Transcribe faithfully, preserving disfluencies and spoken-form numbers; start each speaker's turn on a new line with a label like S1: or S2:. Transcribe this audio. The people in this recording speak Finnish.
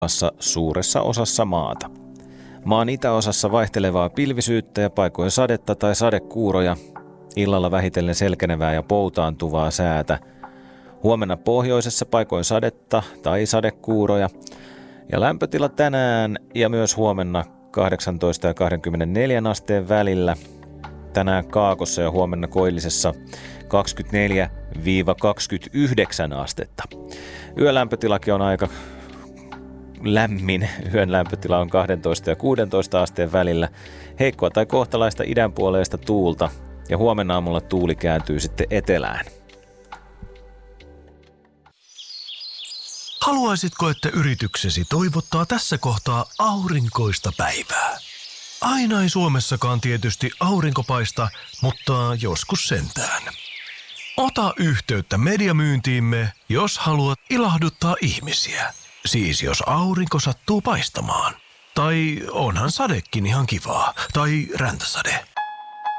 S1: suuressa osassa maata. Maan itäosassa vaihtelevaa pilvisyyttä ja paikoin sadetta tai sadekuuroja, illalla vähitellen selkenevää ja poutaantuvaa säätä. Huomenna pohjoisessa paikoin sadetta tai sadekuuroja ja lämpötila tänään ja myös huomenna kahdeksantoista ja kaksikymmentäneljä asteen välillä. Tänään Kaakossa ja huomenna Koillisessa kaksikymmentäneljä kaksikymmentäyhdeksän astetta. Yölämpötilakin on aika lämmin. Yön lämpötila on kaksitoista ja kuusitoista asteen välillä. Heikkoa tai kohtalaista idänpuoleista tuulta ja huomenna aamulla tuuli kääntyy sitten etelään.
S2: Haluaisitko, että yrityksesi toivottaa tässä kohtaa aurinkoista päivää? Aina ei Suomessakaan tietysti aurinko paista, mutta joskus sentään. Ota yhteyttä mediamyyntiimme, jos haluat ilahduttaa ihmisiä. Siis jos aurinko sattuu paistamaan. Tai onhan sadekin ihan kivaa. Tai räntäsade.